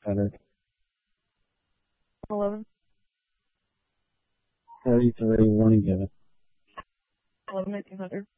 1900. 11. 33, 1 and give it. 11, 1900.